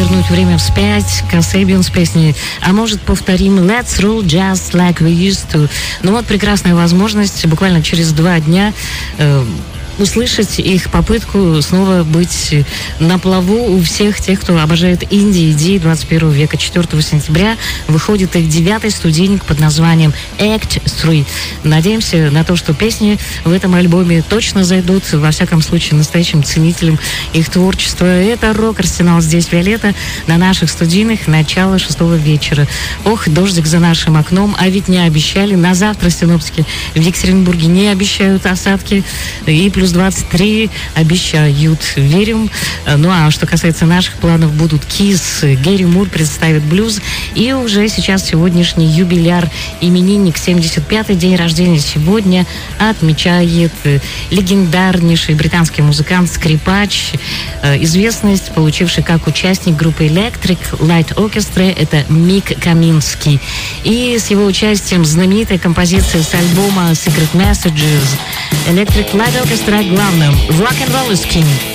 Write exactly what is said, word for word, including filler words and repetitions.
повернуть время вспять. Касэбиан с песней «А может, повторим Let's roll just like we used to». Ну вот прекрасная возможность буквально через два дня э, услышать их попытку снова быть на плаву у всех тех, кто обожает инди-идеи двадцать первого века. четвёртого сентября выходит их девятый студийник под названием Act три. Надеемся на то, что песни в этом альбоме точно зайдут, во всяком случае, настоящим ценителям их творчества. Это рок-арсенал, здесь Виолетта, на наших студийных, начало шестого вечера. Ох, дождик за нашим окном, а ведь не обещали. На завтра синоптики в Екатеринбурге не обещают осадки, и плюс двадцать три обещают. Верим. Ну а что касается наших планов, будут Kiss, Гэри Мур представит блюз, и уже сейчас сегодняшний юбиляр, именинник, семьдесят пятый день рождения сегодня отмечает легендарнейший британский музыкант, скрипач, известность получивший как участник группы Electric Light Orchestra, это Мик Каминский. И с его участием знаменитая композиция с альбома Secret Messages. Electric Light Orchestra главным. Rock and Roll is King.